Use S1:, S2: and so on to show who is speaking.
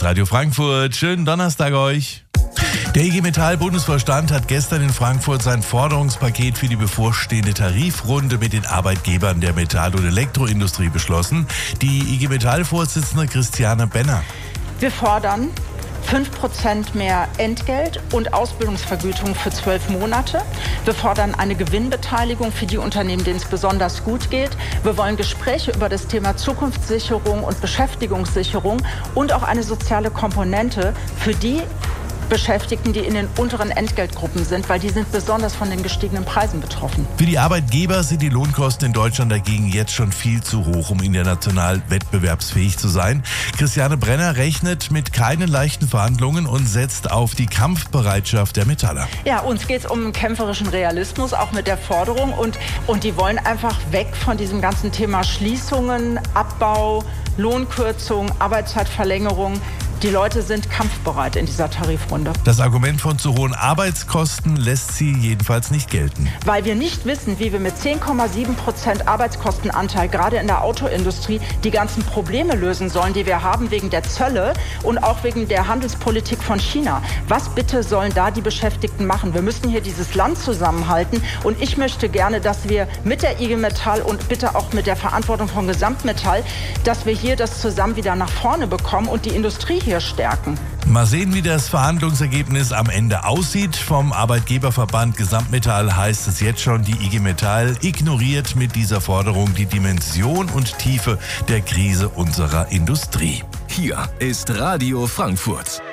S1: ist Radio Frankfurt. Schönen Donnerstag euch. Der IG Metall-Bundesvorstand hat gestern in Frankfurt sein Forderungspaket für die bevorstehende Tarifrunde mit den Arbeitgebern der Metall- und Elektroindustrie beschlossen. Die IG Metall-Vorsitzende Christiane Benner.
S2: Wir fordern 5% mehr Entgelt und Ausbildungsvergütung für 12 Monate. Wir fordern eine Gewinnbeteiligung für die Unternehmen, denen es besonders gut geht. Wir wollen Gespräche über das Thema Zukunftssicherung und Beschäftigungssicherung und auch eine soziale Komponente für die Beschäftigten, die in den unteren Entgeltgruppen sind, weil die sind besonders von den gestiegenen Preisen betroffen.
S1: Für die Arbeitgeber sind die Lohnkosten in Deutschland dagegen jetzt schon viel zu hoch, um international wettbewerbsfähig zu sein. Christiane Benner rechnet mit keinen leichten Verhandlungen und setzt auf die Kampfbereitschaft der Metaller.
S2: Ja, uns geht es um einen kämpferischen Realismus, auch mit der Forderung. Und die wollen einfach weg von diesem ganzen Thema Schließungen, Abbau, Lohnkürzung, Arbeitszeitverlängerung. Die Leute sind kampfbereit in dieser Tarifrunde.
S1: Das Argument von zu hohen Arbeitskosten lässt sie jedenfalls nicht gelten.
S2: Weil wir nicht wissen, wie wir mit 10,7% Arbeitskostenanteil gerade in der Autoindustrie die ganzen Probleme lösen sollen, die wir haben wegen der Zölle und auch wegen der Handelspolitik von China. Was bitte sollen da die Beschäftigten machen? Wir müssen hier dieses Land zusammenhalten und ich möchte gerne, dass wir mit der IG Metall und bitte auch mit der Verantwortung von Gesamtmetall, dass wir hier das zusammen wieder nach vorne bekommen und die Industrie hier stärken.
S1: Mal sehen, wie das Verhandlungsergebnis am Ende aussieht. Vom Arbeitgeberverband Gesamtmetall heißt es jetzt schon, die IG Metall ignoriert mit dieser Forderung die Dimension und Tiefe der Krise unserer Industrie.
S3: Hier ist Radio Frankfurt.